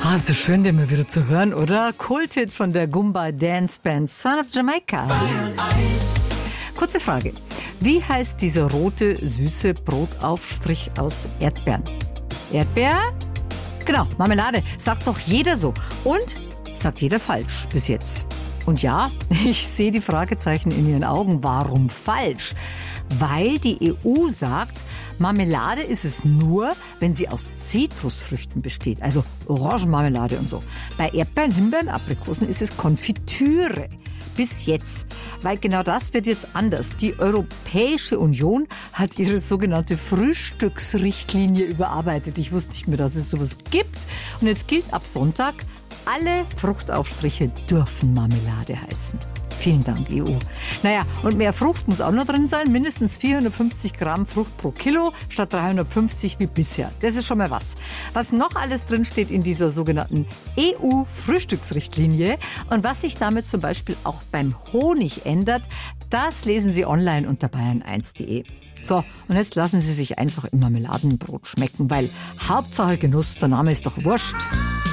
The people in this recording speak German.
Ah, so schön, den mal wieder zu hören, oder? Kulthit von der Goomba Dance Band Son of Jamaica. Kurze Frage. Wie heißt dieser rote, süße Brotaufstrich aus Erdbeeren? Erdbeer? Genau, Marmelade. Sagt doch jeder so. Und sagt jeder falsch bis jetzt. Und ja, ich sehe die Fragezeichen in Ihren Augen. Warum falsch? Weil die EU sagt, Marmelade ist es nur, wenn sie aus Zitrusfrüchten besteht, also Orangenmarmelade und so. Bei Erdbeeren, Himbeeren, Aprikosen ist es Konfitüre. Bis jetzt. Weil genau das wird jetzt anders. Die Europäische Union hat ihre sogenannte Frühstücksrichtlinie überarbeitet. Ich wusste nicht mehr, dass es sowas gibt. Und jetzt gilt ab Sonntag, alle Fruchtaufstriche dürfen Marmelade heißen. Vielen Dank, EU. Naja, und mehr Frucht muss auch noch drin sein. Mindestens 450 Gramm Frucht pro Kilo statt 350 wie bisher. Das ist schon mal was. Was noch alles drin steht in dieser sogenannten EU-Frühstücksrichtlinie und was sich damit zum Beispiel auch beim Honig ändert, das lesen Sie online unter bayern1.de. So, und jetzt lassen Sie sich einfach im Marmeladenbrot schmecken, weil Hauptsache Genuss, der Name ist doch wurscht.